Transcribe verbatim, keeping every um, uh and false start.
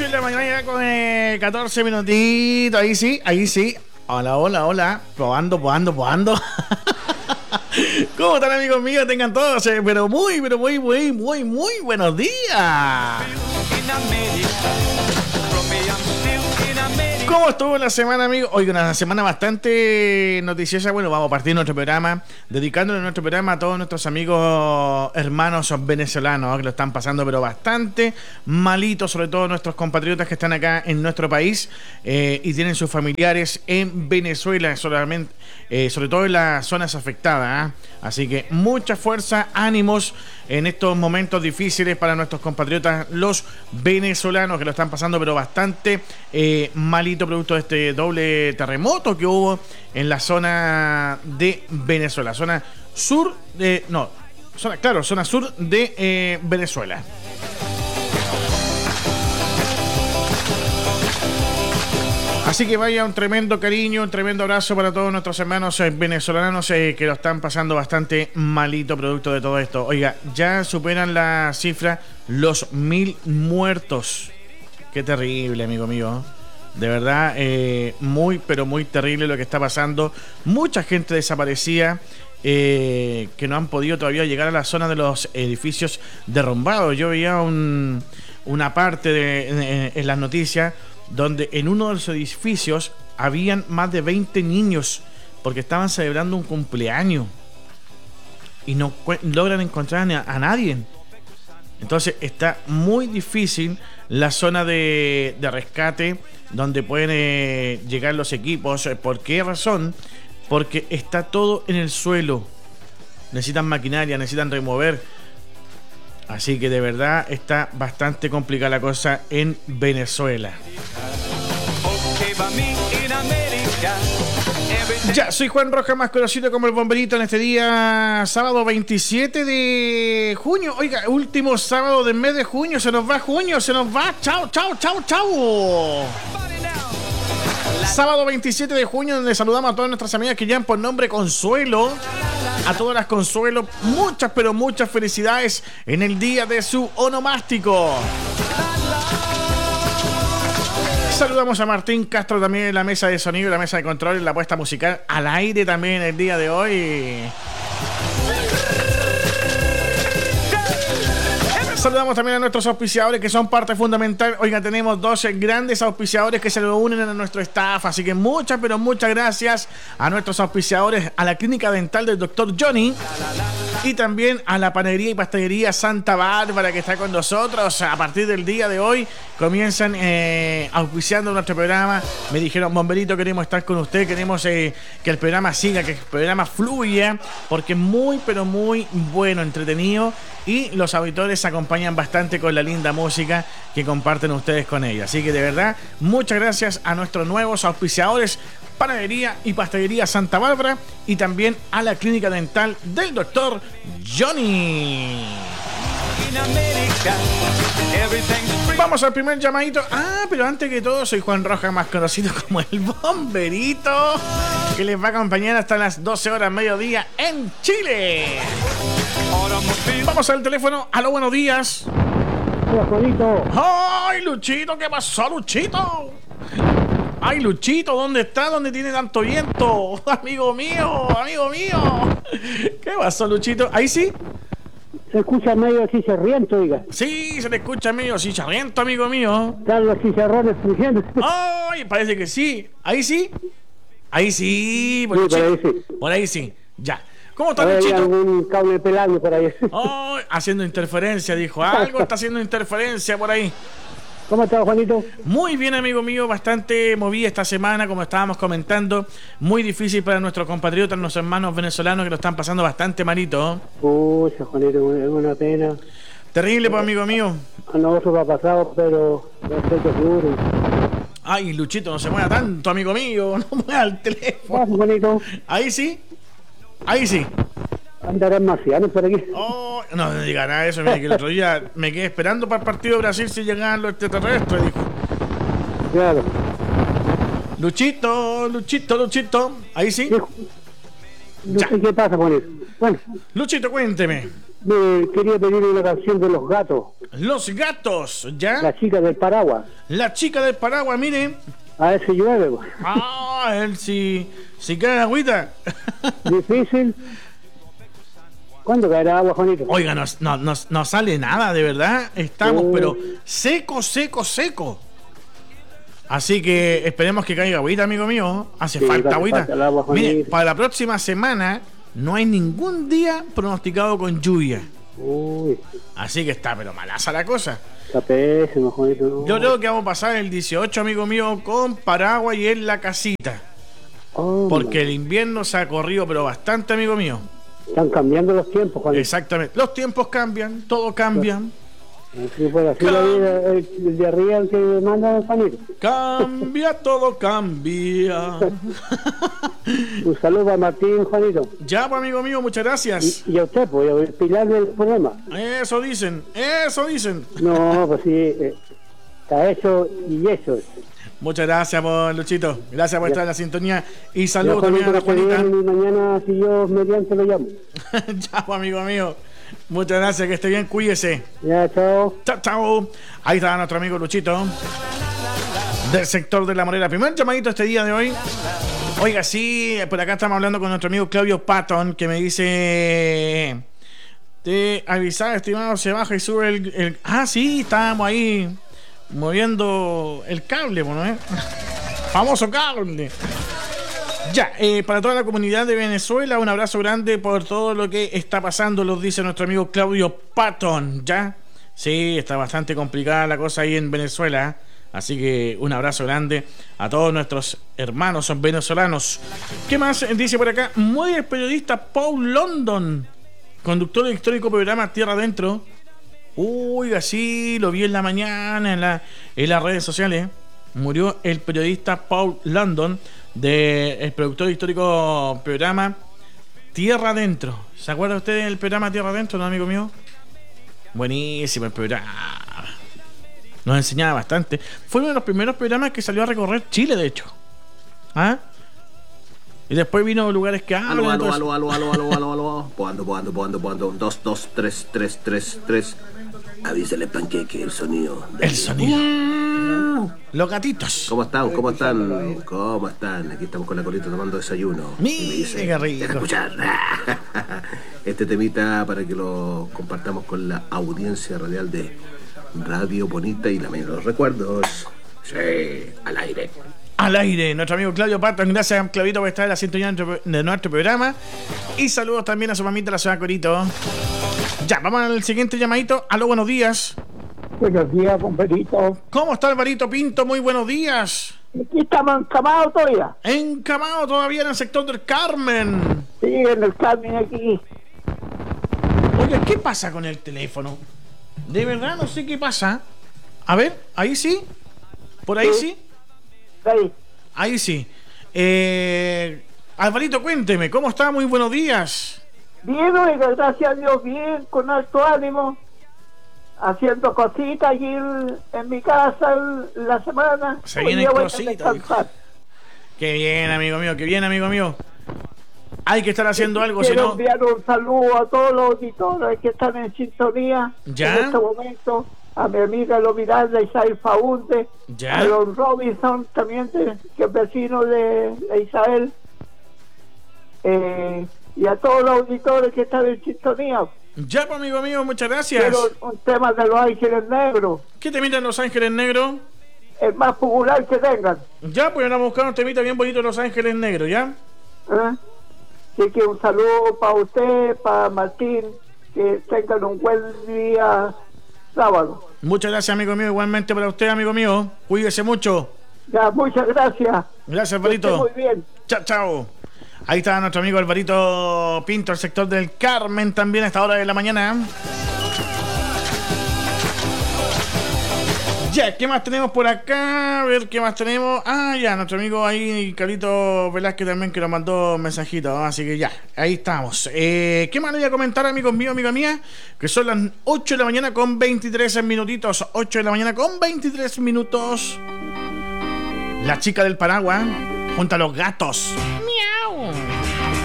ocho de la mañana ya con eh, catorce minutitos. Ahí sí, ahí sí. Hola, hola, hola. Probando, probando, probando. ¿Cómo están, amigos míos? Tengan todos, eh, pero muy, pero muy, muy, muy, muy buenos días. ¿Cómo estuvo la semana, amigos? Hoy una semana bastante noticiosa. Bueno, vamos a partir nuestro programa, dedicándole nuestro programa a todos nuestros amigos hermanos venezolanos, ¿no? Que lo están pasando pero bastante malito, sobre todo nuestros compatriotas que están acá en nuestro país eh, y tienen sus familiares en Venezuela, solamente, eh, sobre todo en las zonas afectadas, ¿eh? Así que mucha fuerza, ánimos en estos momentos difíciles para nuestros compatriotas, los venezolanos, que lo están pasando pero bastante eh, malito, producto de este doble terremoto que hubo en la zona de Venezuela, zona sur de, no, zona, claro, zona sur de eh, Venezuela. Así que vaya un tremendo cariño, un tremendo abrazo para todos nuestros hermanos eh, venezolanos eh, que lo están pasando bastante malito producto de todo esto. Oiga, ya superan la cifra los mil muertos. Qué terrible, amigo mío. De verdad, eh, muy, pero muy terrible lo que está pasando. Mucha gente desaparecida eh, que no han podido todavía llegar a la zona de los edificios derrumbados. Yo veía un, una parte de, en, en las noticias donde en uno de los edificios habían más de veinte niños porque estaban celebrando un cumpleaños y no logran encontrar a, a nadie. Entonces está muy difícil la zona de, de rescate donde pueden eh, llegar los equipos. ¿Por qué razón? Porque está todo en el suelo. Necesitan maquinaria, necesitan remover. Así que de verdad está bastante complicada la cosa en Venezuela. Ya, soy Juan Rojas, más conocido como el Bomberito, en este día sábado veintisiete de junio. Oiga, último sábado del mes de junio. Se nos va junio, se nos va. Chao, chao, chao, chao. Sábado veintisiete de junio, donde saludamos a todas nuestras amigas que llevan por nombre Consuelo. A todas las Consuelo, muchas, pero muchas felicidades en el día de su onomástico. Saludamos a Martín Castro también en la mesa de sonido, la mesa de control, en la puesta musical al aire también el día de hoy. Saludamos también a nuestros auspiciadores que son parte fundamental. Oiga, tenemos dos grandes auspiciadores que se lo unen a nuestro staff. Así que muchas, pero muchas gracias a nuestros auspiciadores, a la Clínica Dental del doctor Johnny y también a la Panadería y Pastelería Santa Bárbara, que está con nosotros. A partir del día de hoy comienzan eh, auspiciando nuestro programa. Me dijeron, Bomberito, queremos estar con usted, queremos eh, que el programa siga, que el programa fluya, porque es muy, pero muy bueno, entretenido, y los auditores acompañan bastante con la linda música que comparten ustedes con ella. Así que de verdad, muchas gracias a nuestros nuevos auspiciadores, Panadería y Pastelería Santa Bárbara, y también a la Clínica Dental del doctor Johnny. Vamos al primer llamadito. Ah, pero antes que todo, soy Juan Rojas, más conocido como el Bomberito, que les va a acompañar hasta las doce horas mediodía en Chile. Vamos al teléfono. Aló, buenos días. Hola, Juanito. ¡Ay, Luchito! ¿Qué pasó, Luchito? ¡Ay, Luchito! ¿Dónde está? ¿Dónde tiene tanto viento? Amigo mío, amigo mío. ¿Qué pasó, Luchito? ¿Ahí sí? Se escucha medio chicharriento, oiga. Sí, se le escucha medio chicharriento, amigo mío. Están los chicharrones fugiendo. ¡Ay, parece que sí! ¿Ahí sí? Ahí sí, por, sí, por ahí sí. Por ahí sí, ya. ¿Cómo está, Luchito? Luchito? Hay algún cable pelando por ahí. Oh, haciendo interferencia, dijo. Algo está haciendo interferencia por ahí. ¿Cómo está, Juanito? Muy bien, amigo mío. Bastante movida esta semana, como estábamos comentando. Muy difícil para nuestros compatriotas, nuestros hermanos venezolanos que lo están pasando bastante malito. Pucha, Juanito, es una pena. Terrible, pues, amigo mío. A nosotros ha pasado, pero respeto seguro. Ay, Luchito, no se mueva tanto, amigo mío. No mueva el teléfono. ¿Cómo, Juanito? Ahí sí. Ahí sí. Andarán marcianos por aquí. Oh, no me diga nada de eso. Mire, que el otro día me quedé esperando para el partido de Brasil si llegaban los extraterrestres, dijo. Claro. Luchito, Luchito, Luchito. Ahí sí. No sé qué pasa con eso. Bueno. Luchito, cuénteme. Me quería pedir una canción de Los Gatos. Los gatos, ¿ya? La chica del paraguas. La chica del paraguas, mire. A ver si llueve. Pues. Ah, él si, si cae agüita. Difícil. ¿Cuándo caerá agua, Juanito? Oiga, no, no, no, no sale nada, de verdad. Estamos, Uy. pero seco, seco, seco. Así que esperemos que caiga agüita, amigo mío. Hace Sí, falta hace agüita. falta el agua, Mire, Juanito. para la próxima semana no hay ningún día pronosticado con lluvia. Uy, Así que está, pero malaza la cosa. está pésimo, Juanito. No. Yo creo que vamos a pasar el dieciocho, amigo mío, con paraguas y en la casita. Oh, Porque el invierno se ha corrido, pero bastante, amigo mío. están cambiando los tiempos, Juanito. Exactamente. Los tiempos cambian, todo cambia. Así pues, así la vida, el, el de arriba el que manda, Juanito. Cambia, todo cambia. Un saludo para Martín, Juanito. Ya, pues, amigo mío, muchas gracias. Y, y a usted, pues, el pilar del problema. Eso dicen, eso dicen. No, pues sí, eh, está hecho y eso. Muchas gracias, por Luchito. Gracias por Ya. estar en la sintonía. Y Ya, saludos también a la Juanito, que se Juanita. viene, y mañana, si yo mediante lo llamo. Ya, pues, amigo mío. Muchas gracias, que esté bien, cuídese. Ya, chao. Chao, chao. Ahí está nuestro amigo Luchito, del sector de La Morera. Primer llamadito este día de hoy. Oiga, sí, por acá estamos hablando con nuestro amigo Claudio Patton, que me dice: te avisar, estimado, se baja y sube el, el... Ah, sí, estábamos ahí moviendo el cable, bueno, ¿eh? Famoso cable. Ya, eh, para toda la comunidad de Venezuela, un abrazo grande por todo lo que está pasando, lo dice nuestro amigo Claudio Patton, ¿ya? Sí, está bastante complicada la cosa ahí en Venezuela, así que un abrazo grande a todos nuestros hermanos venezolanos. ¿Qué más dice por acá? Muere el periodista Paul London, conductor del histórico programa Tierra Adentro. Uy, así lo vi en la mañana en, la, en las redes sociales. Murió el periodista Paul London, del productor histórico programa Tierra Adentro. ¿Se acuerda usted del programa Tierra Adentro, no, amigo mío? Buenísimo el programa. Nos enseñaba bastante. Fue uno de los primeros programas que salió a recorrer Chile, de hecho. ¿Ah? Y después vino lugares que Aló, hablan. aló, aló, aló, aló, aló, aló, aló. Poando, poando, poando, poando. Dos, dos, tres, tres, tres, tres. Avísale, Panqueque, el sonido. El sonido. Los gatitos. ¿Cómo están? ¿Cómo están? ¿Cómo están? Aquí estamos con la colita tomando desayuno. Mira, Y me dice, qué rico. "Deja escuchar." Este temita para que lo compartamos con la audiencia radial de Radio Bonita y la Menos de los Recuerdos. Sí, al aire. Al aire, nuestro amigo Claudio Patton. Gracias, Clavito, por estar en la sintonía de nuestro programa. Y saludos también a su mamita, la señora Corito. Ya, vamos al siguiente llamadito. Aló, buenos días. Buenos días, compadrito. ¿Cómo está Alvarito Pinto? Muy buenos días. Aquí estamos encamados todavía. Encamado todavía en el sector del Carmen. Sí, en el Carmen aquí. Oiga, ¿qué pasa con el teléfono? De verdad no sé qué pasa. A ver, ahí sí. Por ahí sí. Ahí. Ahí sí. Eh, Alvarito, cuénteme, ¿cómo está? Muy buenos días. Bien, oiga, gracias a Dios, bien, con alto ánimo. Haciendo cositas allí en, en mi casa el- la semana. Se Hoy vienen día voy a cositas, descansar. Qué bien, amigo mío, qué bien, amigo mío. Hay que estar haciendo algo, si Quiero no... enviar un saludo a todos los auditores que están en sintonía ¿Ya? en este momento. A mi amiga Lo Miranda, Isabel Faunde, ¿Ya? a Don Robinson también, de- que es vecino de, de Isabel, eh, y a todos los auditores que están en sintonía. Ya, pues, amigo mío, muchas gracias. Quiero un tema de Los Ángeles Negros, ¿Qué te miran Los Ángeles Negros? el más popular que tengan. Ya, pues vamos a buscar un temita bien bonito de Los Ángeles Negros, ¿ya? ¿eh? Así que un saludo para usted, para Martín, que tengan un buen día sábado. Muchas gracias, amigo mío. Igualmente para usted, amigo mío. Cuídese mucho. Ya, muchas gracias. Gracias, Que esté Alvarito. muy bien. Chao, chao. Ahí está nuestro amigo Alvarito Pinto, el sector del Carmen, también a esta hora de la mañana. Ya, ¿qué más tenemos por acá? A ver, ¿qué más tenemos? Ah, ya, nuestro amigo ahí, Carlito Velázquez también, que nos mandó un mensajito, ¿no? Así que ya, ahí estamos. Eh, ¿Qué más le voy a comentar, amigos míos, amiga mía? Que son las ocho de la mañana con veintitrés minutitos. ocho de la mañana con veintitrés minutos. La chica del paraguas junto a los gatos.